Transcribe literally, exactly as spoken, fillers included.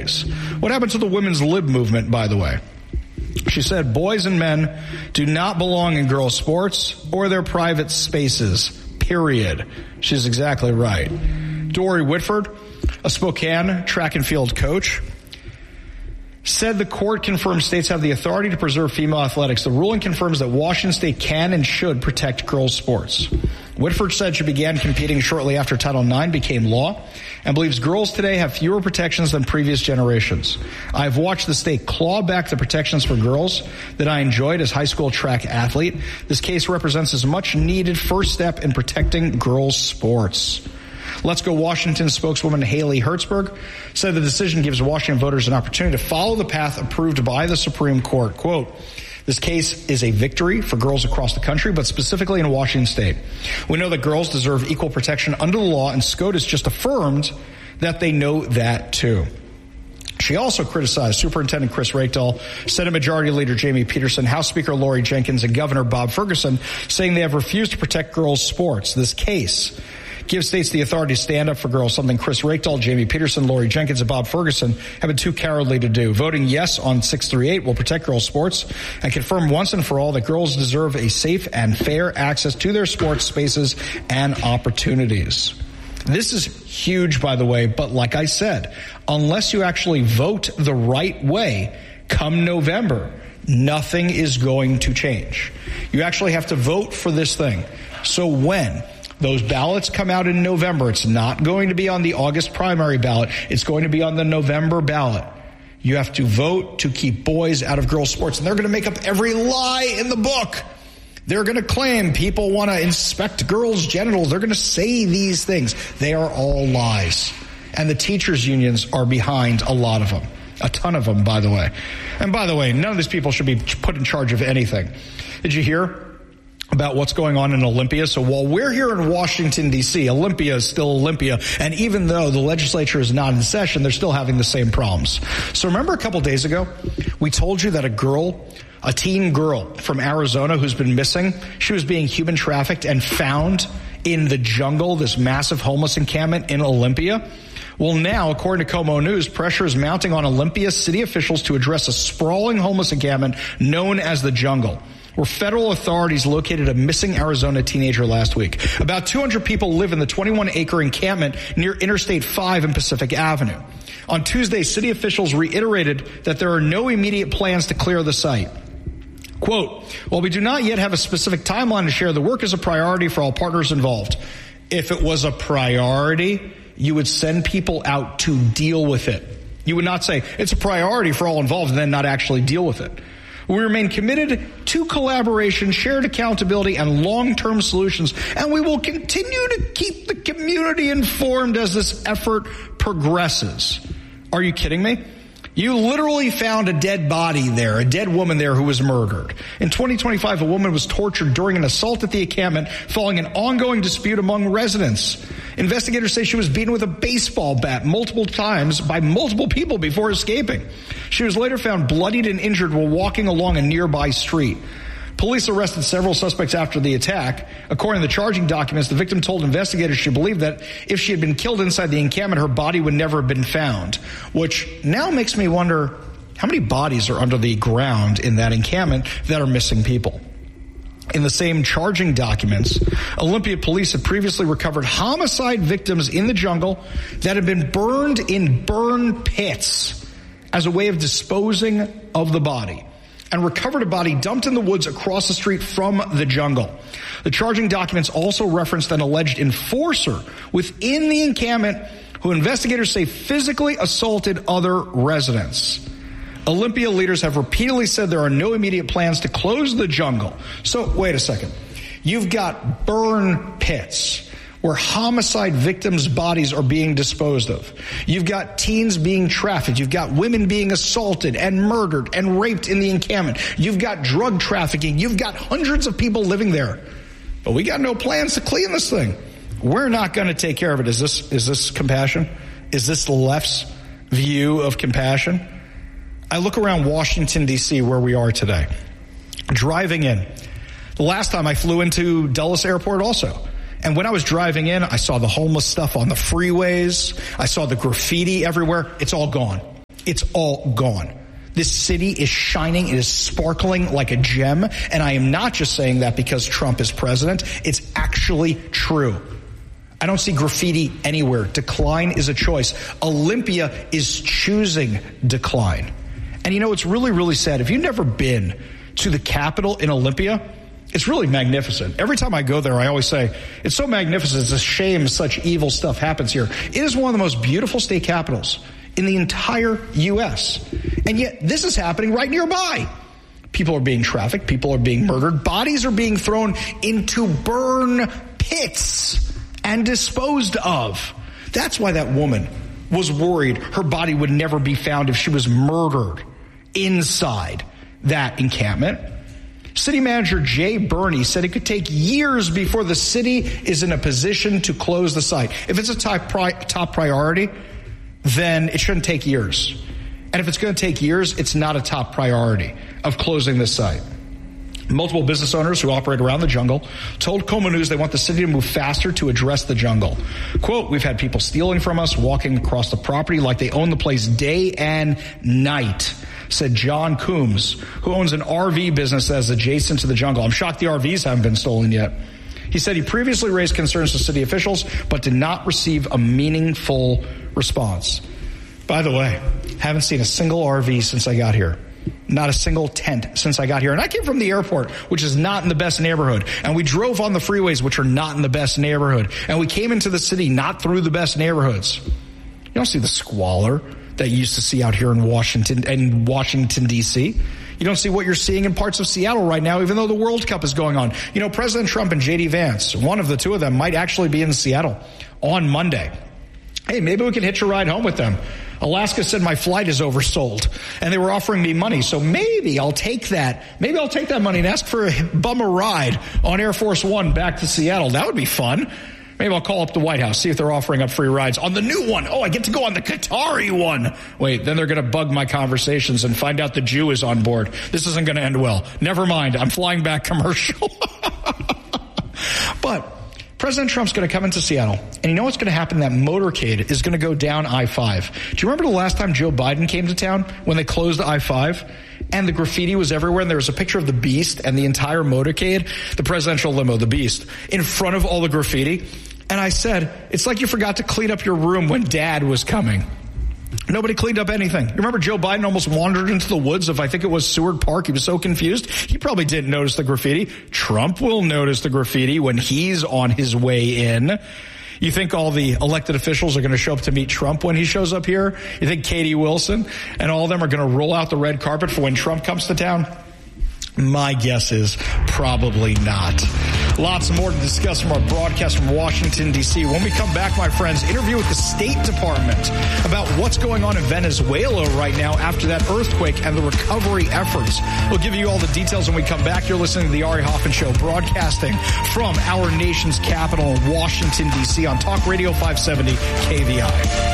boys. What happened to the women's lib movement, by the way? She said, boys and men do not belong in girls' sports or their private spaces, period. She's exactly right. Dory Whitford, a Spokane track and field coach, said the court confirmed states have the authority to preserve female athletics. The ruling confirms that Washington State can and should protect girls' sports. Whitford said she began competing shortly after Title nine became law and believes girls today have fewer protections than previous generations. I've watched the state claw back the protections for girls that I enjoyed as high school track athlete. This case represents a much needed first step in protecting girls' sports. Let's Go Washington spokeswoman Haley Hertzberg said the decision gives Washington voters an opportunity to follow the path approved by the Supreme Court. Quote, this case is a victory for girls across the country, but specifically in Washington State. We know that girls deserve equal protection under the law, and SCOTUS just affirmed that they know that too. She also criticized Superintendent Chris Reykdal, Senate Majority Leader Jamie Peterson, House Speaker Lori Jenkins, and Governor Bob Ferguson, saying they have refused to protect girls' sports. This case gives states the authority to stand up for girls, something Chris Reykdal, Jamie Peterson, Lori Jenkins, and Bob Ferguson have been too cowardly to do. Voting yes on six three eight will protect girls' sports and confirm once and for all that girls deserve a safe and fair access to their sports spaces and opportunities. This is huge, by the way, but like I said, unless you actually vote the right way come November, nothing is going to change. You actually have to vote for this thing. So when those ballots come out in November, it's not going to be on the August primary ballot. It's going to be on the November ballot. You have to vote to keep boys out of girls' sports. And they're going to make up every lie in the book. They're going to claim people want to inspect girls' genitals. They're going to say these things. They are all lies. And the teachers' unions are behind a lot of them. A ton of them, by the way. And by the way, none of these people should be put in charge of anything. Did you hear about what's going on in Olympia? So while we're here in Washington, D C, Olympia is still Olympia. And even though the legislature is not in session, they're still having the same problems. So remember a couple days ago, we told you that a girl, a teen girl from Arizona who's been missing, she was being human trafficked and found in the jungle, this massive homeless encampment in Olympia. Well, now, according to Como News, pressure is mounting on Olympia city officials to address a sprawling homeless encampment known as the Jungle, where federal authorities located a missing Arizona teenager last week. About two hundred people live in the twenty-one acre encampment near Interstate five and Pacific Avenue. On Tuesday, city officials reiterated that there are no immediate plans to clear the site. Quote, while we do not yet have a specific timeline to share, the work is a priority for all partners involved. If it was a priority, you would send people out to deal with it. You would not say it's a priority for all involved and then not actually deal with it. We remain committed to collaboration, shared accountability, and long-term solutions, and we will continue to keep the community informed as this effort progresses. Are you kidding me? You literally found a dead body there, a dead woman there who was murdered. In twenty twenty-five, a woman was tortured during an assault at the encampment following an ongoing dispute among residents. Investigators say she was beaten with a baseball bat multiple times by multiple people before escaping. She was later found bloodied and injured while walking along a nearby street. Police arrested several suspects after the attack. According to the charging documents, the victim told investigators she believed that if she had been killed inside the encampment, her body would never have been found, which now makes me wonder how many bodies are under the ground in that encampment that are missing people. In the same charging documents, Olympia police had previously recovered homicide victims in the jungle that had been burned in burn pits as a way of disposing of the body, and recovered a body dumped in the woods across the street from the jungle. The charging documents also referenced an alleged enforcer within the encampment who investigators say physically assaulted other residents. Olympia leaders have repeatedly said there are no immediate plans to close the jungle. So, wait a second. You've got burn pits where homicide victims' bodies are being disposed of. You've got teens being trafficked. You've got women being assaulted and murdered and raped in the encampment. You've got drug trafficking. You've got hundreds of people living there. But we got no plans to clean this thing. We're not going to take care of it. Is this, is this compassion? Is this the left's view of compassion? I look around Washington, D C, where we are today, driving in. The last time I flew into Dulles Airport also. And when I was driving in, I saw the homeless stuff on the freeways. I saw the graffiti everywhere. It's all gone. It's all gone. This city is shining. It is sparkling like a gem. And I am not just saying that because Trump is president. It's actually true. I don't see graffiti anywhere. Decline is a choice. Olympia is choosing decline. And you know, it's really, really sad. If you've never been to the Capitol in Olympia, it's really magnificent. Every time I go there, I always say, it's so magnificent. It's a shame such evil stuff happens here. It is one of the most beautiful state capitals in the entire U S. And yet this is happening right nearby. People are being trafficked. People are being murdered. Bodies are being thrown into burn pits and disposed of. That's why that woman was worried her body would never be found if she was murdered inside that encampment. City Manager Jay Burney said it could take years before the city is in a position to close the site. If it's a top, pri- top priority, then it shouldn't take years. And if it's going to take years, it's not a top priority of closing this site. Multiple business owners who operate around the jungle told Como News they want the city to move faster to address the jungle. Quote, we've had people stealing from us, walking across the property like they own the place day and night, said John Coombs, who owns an R V business that's adjacent to the jungle. I'm shocked the R Vs haven't been stolen yet. He said he previously raised concerns to city officials, but did not receive a meaningful response. By the way, haven't seen a single R V since I got here. Not a single tent since I got here. And I came from the airport, which is not in the best neighborhood. And we drove on the freeways, which are not in the best neighborhood. And we came into the city not through the best neighborhoods. You don't see the squalor that you used to see out here in Washington and Washington, D C. You don't see what you're seeing in parts of Seattle right now, even though the World Cup is going on. You know, President Trump and J D Vance, one of the two of them might actually be in Seattle on Monday. Hey, maybe we can hitch a ride home with them. Alaska said my flight is oversold, and they were offering me money, so maybe I'll take that. Maybe I'll take that money and ask for a bum a ride on Air Force One back to Seattle. That would be fun. Maybe I'll call up the White House, see if they're offering up free rides on the new one. Oh, I get to go on the Qatari one. Wait, then they're going to bug my conversations and find out the Jew is on board. This isn't going to end well. Never mind. I'm flying back commercial. But President Trump's going to come into Seattle, and you know what's going to happen? That motorcade is going to go down I five. Do you remember the last time Joe Biden came to town when they closed I five? And the graffiti was everywhere, and there was a picture of the Beast and the entire motorcade, the presidential limo, the Beast, in front of all the graffiti. And I said, it's like you forgot to clean up your room when Dad was coming. Nobody cleaned up anything. You remember Joe Biden almost wandered into the woods of, I think it was Seward Park. He was so confused. He probably didn't notice the graffiti. Trump will notice the graffiti when he's on his way in. You think all the elected officials are going to show up to meet Trump when he shows up here? You think Katie Wilson and all of them are going to roll out the red carpet for when Trump comes to town? My guess is probably not. Lots more to discuss from our broadcast from Washington, D C. When we come back, my friends, interview with the State Department about what's going on in Venezuela right now after that earthquake and the recovery efforts. We'll give you all the details when we come back. You're listening to the Ari Hoffman Show, broadcasting from our nation's capital in Washington, D C on Talk Radio five seventy K V I.